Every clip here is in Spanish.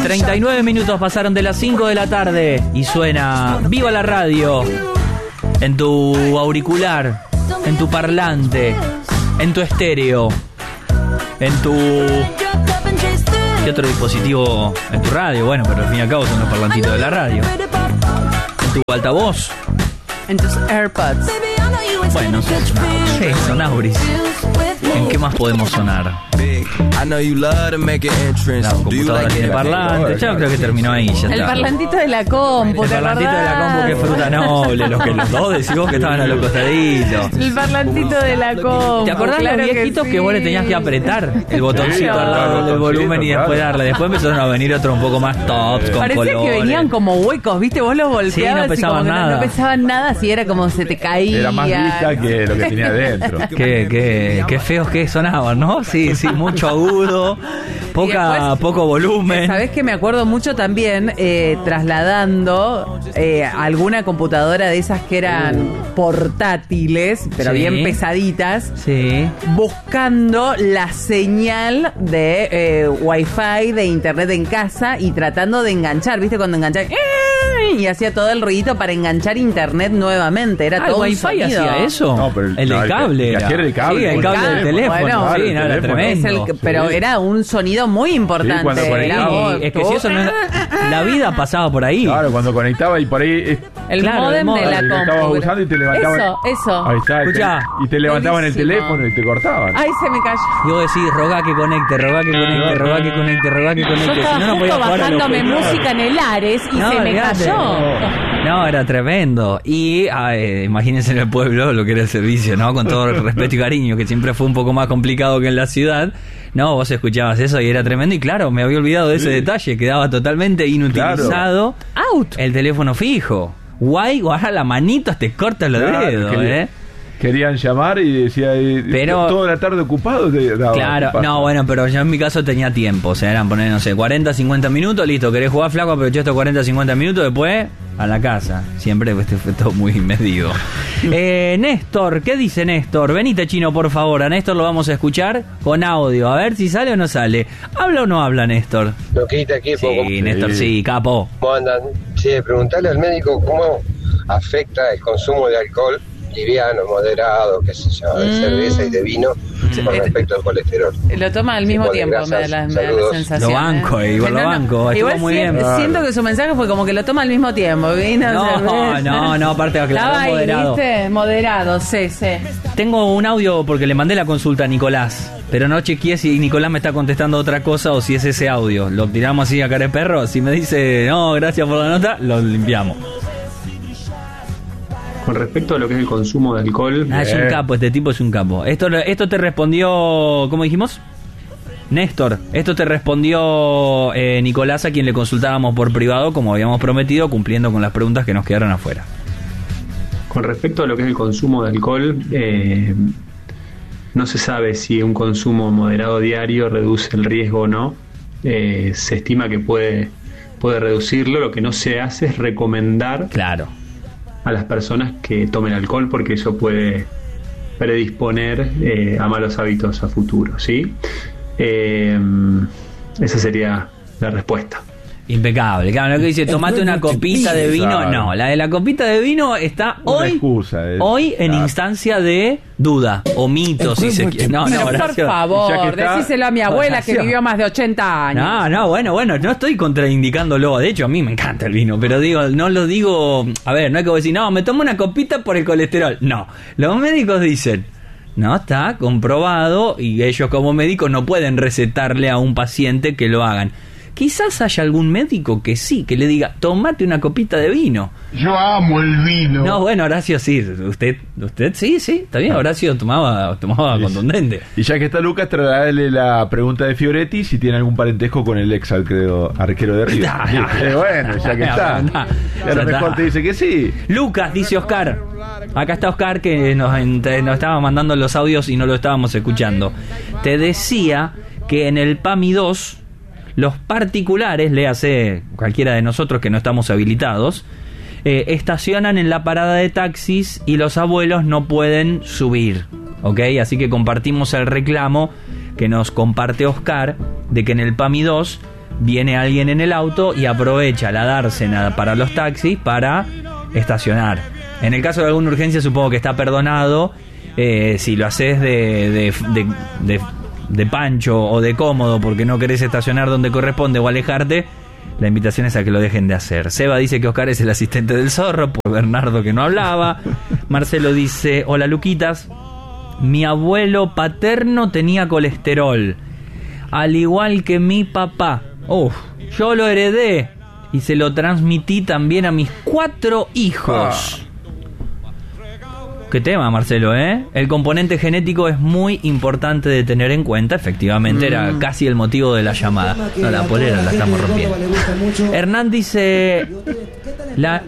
39 minutos pasaron de las 5 de la tarde y suena Viva la Radio en tu auricular, en tu parlante, en tu estéreo, en tu... ¿Qué otro dispositivo? En tu radio, bueno, pero al fin y al cabo son los parlantitos de la radio. En tu altavoz. En tus AirPods. Bueno, son auris. ¿En qué más podemos sonar? La computadora tiene parlante. Yo creo que terminó ahí. Ya el está. parlantito de la compu. El parlantito de la compu, que es fruta noble. Los dos decimos que estaban a los costaditos. El parlantito de la compu. ¿Te acordás claro los viejitos que vos le tenías que apretar el botoncito Claro. al lado del volumen y después darle? Después empezaron a venir otros un poco más tops, con Parecía colores. que venían como huecos, ¿viste? Vos los golpeabas Sí, no y pesaban como que nada. no pesaban nada, así era como se te caía. Era más lista que lo que tenía adentro. Qué feos que sonaban, ¿no? Sí, mucho agudo, Y después, poco volumen. ¿Sabés que me acuerdo mucho también trasladando alguna computadora de esas que eran portátiles, pero Sí. bien pesaditas, Sí. buscando la señal de Wi-Fi de internet en casa y tratando de enganchar, ¿viste? Cuando enganchar y hacía todo el ruidito para enganchar internet nuevamente. Era todo ¿El un Wi-Fi sonido. hacía eso? No, pero el del no, cable. el que hacía era el cable. Sí, el Por cable del teléfono. Bueno, sí, el no, era teléfono. Es tremendo. pero era un sonido muy importante. Sí, cuando conectaba. Es que si eso no es... La vida pasaba por ahí. Claro, cuando conectaba y por ahí El Claro, modem el de modem. la lo compu. estabas usando y te levantaban. Eso. Ahí está. Escuchá. Y te levantaban el Buenísimo. teléfono y te cortaban. Ay, se me cayó. Y vos decís, rogá que conecte, rogá que conecte, rogá que conecte, rogá que Yo conecte. estaba Si no, no justo podía jugar a los bajándome juegos. música en el Ares y No, se me olvidate. cayó. No, era tremendo. Y imagínense en el pueblo lo que era el servicio, ¿no? Con todo el respeto y cariño, que siempre fue un poco más complicado que en la ciudad. No, vos escuchabas eso y era tremendo. Y claro, me había olvidado de ese detalle. Quedaba totalmente inutilizado Out. el teléfono fijo. Guay, guarda la manito, te corta los Claro, dedos, que querían llamar y decía, Pero- toda la tarde ocupado. Claro, no, bueno, pero yo en mi caso tenía tiempo. O sea, eran poner, no sé, 40, 50 minutos, listo. ¿Querés jugar, flaco? Aprovechá estos 40, 50 minutos, después a la casa. Siempre fue todo muy medido. Néstor, ¿qué dice Néstor? Venite, Chino, por favor. A Néstor lo vamos a escuchar con audio. A ver si sale o no sale. ¿Habla o no habla, Néstor? Loquita aquí, Sí, Néstor, sí, capo. ¿cómo andan? Sí, preguntarle al médico cómo afecta el consumo de alcohol liviano, moderado, qué sé yo, de cerveza y de vino con respecto al colesterol. Lo toma al mismo Tipo de tiempo, grasas. me da la Saludos. sensación. Lo banco, igual lo banco, estuvo Igual muy bien. Siento que su mensaje fue como que lo toma al mismo tiempo. Vino, cerveza. No, aparte Estaba aclaró ahí, moderado. ¿viste? Moderado, sí. Tengo un audio porque le mandé la consulta a Nicolás, pero no chequeé si Nicolás me está contestando otra cosa o si es ese audio. Lo tiramos así a cara de perro. Si me dice, no, gracias por la nota, lo limpiamos. Con respecto a lo que es el consumo de alcohol, Es un capo, este tipo es un capo. Esto te respondió, ¿cómo dijimos? Néstor, esto te respondió Nicolás, a quien le consultábamos por privado, como habíamos prometido, cumpliendo con las preguntas que nos quedaron afuera. con respecto a lo que es el consumo de alcohol, no se sabe si un consumo moderado diario reduce el riesgo o no. Se estima que puede reducirlo. Lo que no se hace es recomendar Claro. a las personas que tomen alcohol, porque eso puede predisponer a malos hábitos a futuro, ¿sí? Esa sería la respuesta. Impecable. Claro, lo que dice, tomate una copita de vino. Claro. No, la de la copita de vino está Una hoy excusa, hoy en claro. instancia de duda o mito, si se quiere. No, Pero por gracias. favor, Ya que está- decíselo a mi abuela que Gracias. vivió más de 80 años. No, bueno, no estoy contraindicándolo. De hecho, a mí me encanta el vino, pero digo, no lo digo. A ver, no hay que decir, no, me tomo una copita por el colesterol. No, los médicos dicen, no está comprobado y ellos como médicos no pueden recetarle a un paciente que lo hagan. Quizás haya algún médico que sí, que le diga, tomate una copita de vino. Yo amo el vino. No, bueno, Horacio sí, usted sí, está bien, Horacio tomaba contundente. Y ya que está Lucas, traerle la pregunta de Fioretti si tiene algún parentesco con el ex arquero de River. Bueno, ya que está. Ya Y a lo está. mejor te dice que sí. Lucas, dice Oscar. Acá está Oscar que nos estaba mandando los audios y no lo estábamos escuchando. Te decía que en el PAMI 2, los particulares, léase cualquiera de nosotros que no estamos habilitados, estacionan en la parada de taxis y los abuelos no pueden subir. ¿Ok? Así que compartimos el reclamo que nos comparte Oscar de que en el PAMI 2 viene alguien en el auto y aprovecha la dársena para los taxis para estacionar. En el caso de alguna urgencia supongo que está perdonado. Si lo haces de pancho o de cómodo porque no querés estacionar donde corresponde o alejarte, la invitación es a que lo dejen de hacer. Seba dice que Oscar es el asistente del zorro, por Bernardo que no hablaba. Marcelo dice: hola Luquitas, mi abuelo paterno tenía colesterol, al igual que mi papá. Yo lo heredé y se lo transmití también a mis 4 hijos. Qué tema, Marcelo, ¿eh? El componente genético es muy importante de tener en cuenta. Efectivamente, era casi el motivo de la llamada. No, la polera la estamos rompiendo. Hernán dice: la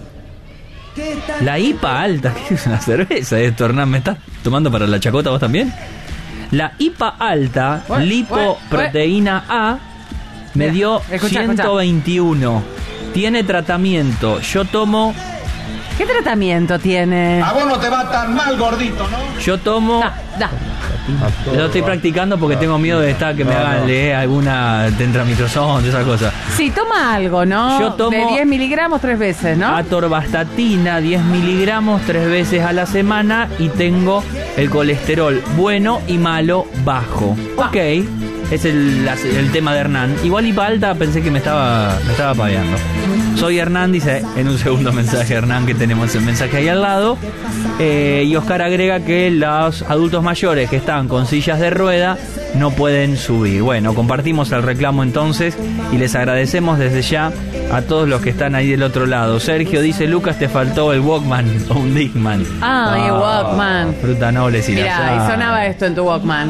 IPA alta, ¿qué es una cerveza esto, Hernán? ¿Me estás tomando para la chacota vos también? La IPA alta, lipoproteína A, me dio 121. Tiene tratamiento. Yo tomo... ¿Qué tratamiento tiene? A vos no te va tan mal, gordito, ¿no? Yo tomo... Lo estoy practicando porque tengo miedo de que me hagan leer alguna tetrametrozón, de esas cosas. Sí, toma algo, ¿no? Yo tomo de 10 miligramos 3 veces, ¿no? Atorvastatina, 10 miligramos 3 veces a la semana y tengo el colesterol bueno y malo bajo. Ok, es el tema de Hernán. Igual IPA alta pensé que me estaba paveando. Soy Hernán, dice en un segundo mensaje Hernán, que tenemos el mensaje ahí al lado. Y Oscar agrega que los adultos mayores que están con sillas de rueda no pueden subir. Bueno, compartimos el reclamo entonces y les agradecemos desde ya a todos los que están ahí del otro lado. Sergio dice: Lucas, te faltó el Walkman o un Discman. El Walkman. Fruta noble sin Mirá, y sonaba esto en tu Walkman.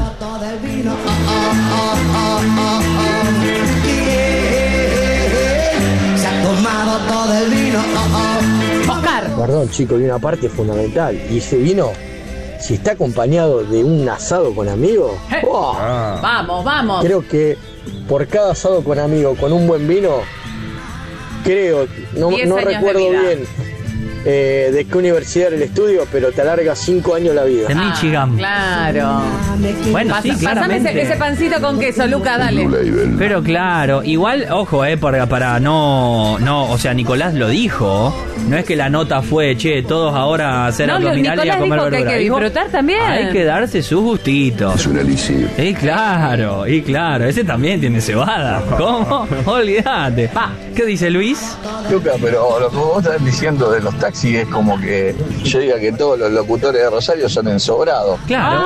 Todo el vino. Oscar. Perdón, chicos, y una parte fundamental. Y ese vino, si está acompañado de un asado con amigos, Vamos. creo que por cada asado con amigos, con un buen vino, no recuerdo bien de qué universidad era el estudio, pero te alarga 5 años la vida. En Michigan. Claro. Bueno, sí, claramente. Pasame ese pancito con queso, Luca, dale. Pero claro, igual, ojo, para no, o sea, Nicolás lo dijo. No es que la nota fue, todos ahora a hacer abdominales y a comer verduras. Que hay que disfrutar también. Hay que darse sus gustitos. Es un elixir. Y claro, ese también tiene cebada. ¿Cómo? Olvídate. ¿Qué dice Luis? Luca, pero lo que vos estás diciendo de los taxis es como que yo diga que todos los locutores de Rosario son ensobrados.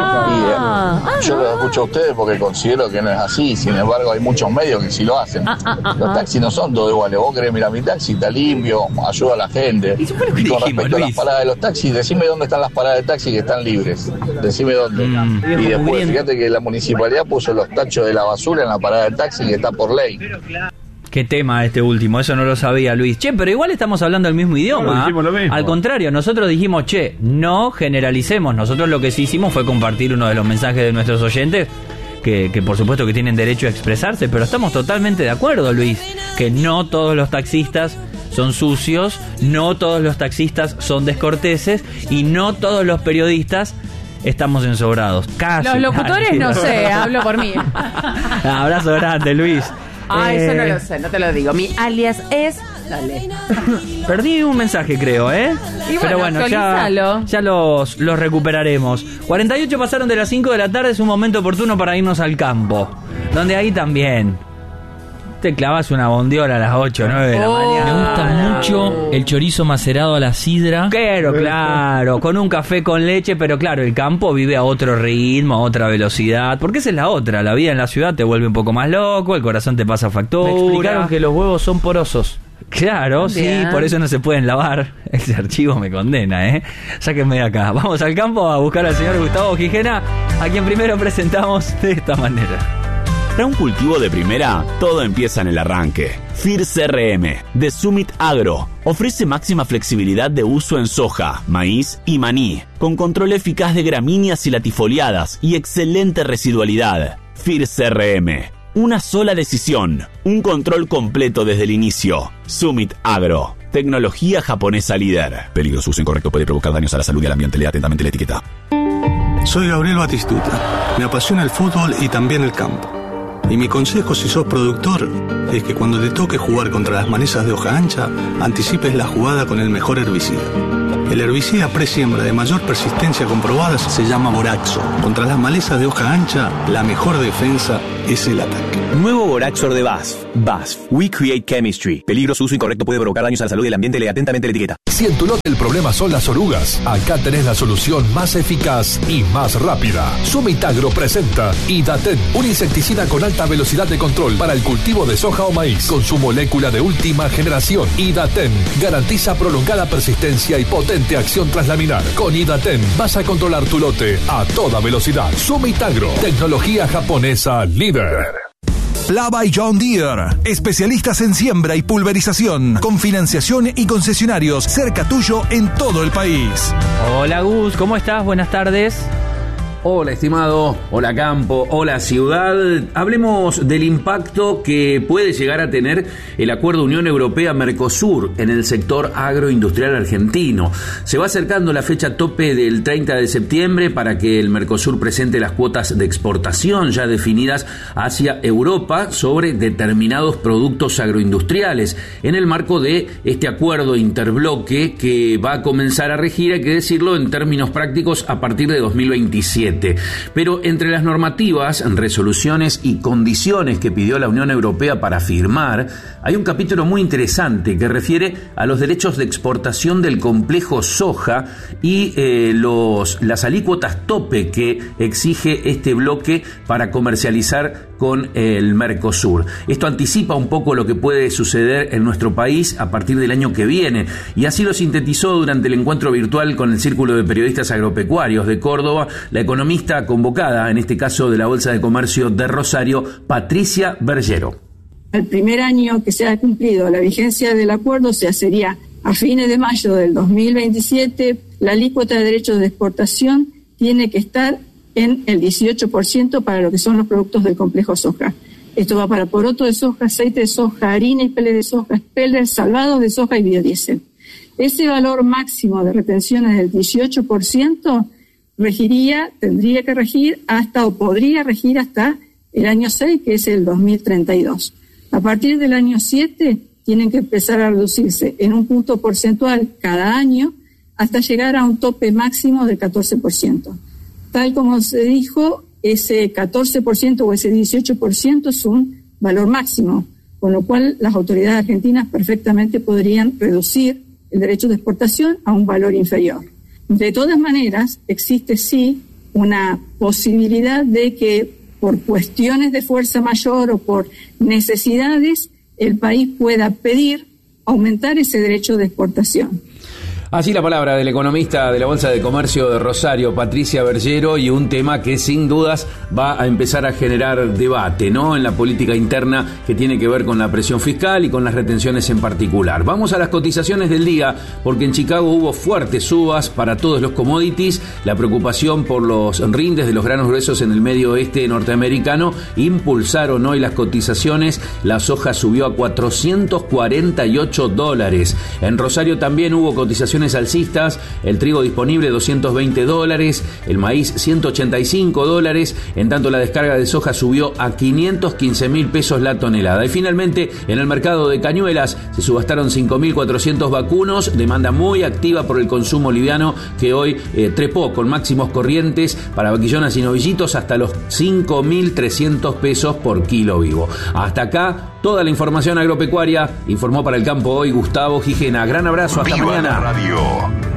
Claro. Yo los escucho a ustedes porque considero que no es así. Sin embargo, hay muchos medios que sí lo hacen. Los taxis no son todos iguales. Vos querés mirar mi taxi, está limpio, ayuda a la gente. Y con respecto a las paradas de los taxis, decime dónde están las paradas de taxi que están libres. Decime dónde. Y después, fíjate que la municipalidad puso los tachos de la basura en la parada de taxi que está por ley. Qué tema este último, eso no lo sabía Luis. Pero igual estamos hablando el mismo idioma. Dijimos lo mismo. Al contrario, nosotros dijimos, no generalicemos. Nosotros lo que sí hicimos fue compartir uno de los mensajes de nuestros oyentes, que por supuesto que tienen derecho a expresarse, pero estamos totalmente de acuerdo, Luis, que no todos los taxistas son sucios, no todos los taxistas son descorteses y no todos los periodistas estamos ensobrados. Casi. Los locutores no sé, hablo por mí. Abrazo grande, Luis. Eso no lo sé, no te lo digo. Mi alias es... Dale. Perdí un mensaje, creo, ¿eh? Y pero bueno, ya los recuperaremos. 48 pasaron de las 5 de la tarde, es un momento oportuno para irnos al campo, donde ahí también te clavas una bondiola a las 8 o 9 de la mañana. Me gusta mucho el chorizo macerado a la sidra. Claro, con un café con leche, pero claro, el campo vive a otro ritmo, a otra velocidad, porque esa es la otra, la vida en la ciudad te vuelve un poco más loco, el corazón te pasa factura. Me explicaron que los huevos son porosos. Claro, bien. Sí, por eso no se pueden lavar. Ese archivo me condena, Sáquenme de acá. Vamos al campo a buscar al señor Gustavo Gijena, a quien primero presentamos de esta manera. Para un cultivo de primera, todo empieza en el arranque. FIR CRM de Summit Agro ofrece máxima flexibilidad de uso en soja, maíz y maní, con control eficaz de gramíneas y latifoliadas y excelente residualidad. FIR CRM, una sola decisión, un control completo desde el inicio. Summit Agro, tecnología japonesa líder. Peligroso uso incorrecto puede provocar daños a la salud y al ambiente. Lea atentamente la etiqueta. Soy Gabriel Batistuta. Me apasiona el fútbol y también el campo. Y mi consejo si sos productor es que cuando te toque jugar contra las malezas de hoja ancha, anticipes la jugada con el mejor herbicida. El herbicida pre-siembra de mayor persistencia comprobada se llama Boraxo. Contra las malezas de hoja ancha, la mejor defensa es el ataque. Nuevo Boraxor de BASF. BASF. We Create Chemistry. Peligro, su uso incorrecto puede provocar daños a la salud y el ambiente. Lee atentamente la etiqueta. Si en tu lote el problema son las orugas, acá tenés la solución más eficaz y más rápida. Summit Agro presenta Idaten, un insecticida con alta velocidad de control para el cultivo de soja o maíz, con su molécula de última generación. Idaten garantiza prolongada persistencia y potente acción traslaminar. Con Idaten vas a controlar tu lote a toda velocidad. Summit Agro, tecnología japonesa líder. Plava y John Deere, especialistas en siembra y pulverización, con financiación y concesionarios cerca tuyo en todo el país. Hola Gus, ¿cómo estás? Buenas tardes. Hola estimado, hola campo, hola ciudad. Hablemos del impacto que puede llegar a tener el acuerdo Unión Europea-Mercosur en el sector agroindustrial argentino. Se va acercando la fecha tope del 30 de septiembre para que el Mercosur presente las cuotas de exportación ya definidas hacia Europa sobre determinados productos agroindustriales en el marco de este acuerdo interbloque que va a comenzar a regir, hay que decirlo, en términos prácticos a partir de 2027. Pero entre las normativas, resoluciones y condiciones que pidió la Unión Europea para firmar, hay un capítulo muy interesante que refiere a los derechos de exportación del complejo soja y las alícuotas tope que exige este bloque para comercializar con el Mercosur. Esto anticipa un poco lo que puede suceder en nuestro país a partir del año que viene, y así lo sintetizó durante el encuentro virtual con el Círculo de Periodistas Agropecuarios de Córdoba la economista convocada, en este caso de la Bolsa de Comercio de Rosario, Patricia Bergero. El primer año que se ha cumplido la vigencia del acuerdo, o sea, sería a fines de mayo del 2027, la alícuota de derechos de exportación tiene que estar en el 18% para lo que son los productos del complejo soja. Esto va para poroto de soja, aceite de soja, harina y pellets de soja, pellets salvados de soja y biodiesel. Ese valor máximo de retenciones del 18% tendría que regir hasta, o podría regir hasta el año 6, que es el 2032. A partir del año 7 tienen que empezar a reducirse en un punto porcentual cada año hasta llegar a un tope máximo del 14%. Tal como se dijo, ese 14% o ese 18% es un valor máximo, con lo cual las autoridades argentinas perfectamente podrían reducir el derecho de exportación a un valor inferior. De todas maneras, existe sí una posibilidad de que por cuestiones de fuerza mayor o por necesidades el país pueda pedir aumentar ese derecho de exportación. Así la palabra del economista de la Bolsa de Comercio de Rosario, Patricia Bergero, y un tema que sin dudas va a empezar a generar debate, ¿no?, en la política interna que tiene que ver con la presión fiscal y con las retenciones en particular. Vamos a las cotizaciones del día, porque en Chicago hubo fuertes subas para todos los commodities. La preocupación por los rindes de los granos gruesos en el medio oeste norteamericano impulsaron hoy las cotizaciones. La soja subió a $448. En Rosario también hubo cotizaciones alcistas, el trigo disponible $220, el maíz $185, en tanto la descarga de soja subió a 515.000 pesos la tonelada. Y finalmente, en el mercado de cañuelas se subastaron 5.400 vacunos, demanda muy activa por el consumo liviano que hoy trepó con máximos corrientes para vaquillonas y novillitos hasta los 5.300 pesos por kilo vivo. Hasta acá toda la información agropecuaria. Informó para el campo hoy Gustavo Gijena. Gran abrazo, hasta mañana. Radio.